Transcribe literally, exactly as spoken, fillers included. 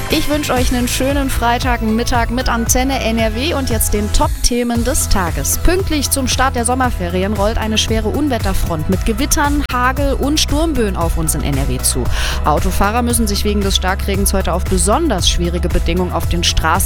Ich wünsche euch einen schönen Freitagmittag mit Antenne N R W und jetzt den Top-Themen des Tages. Pünktlich zum Start der Sommerferien rollt eine schwere Unwetterfront mit Gewittern, Hagel und Sturmböen auf uns in N R W zu. Autofahrer müssen sich wegen des Starkregens heute auf besonders schwierige Bedingungen auf den Straßen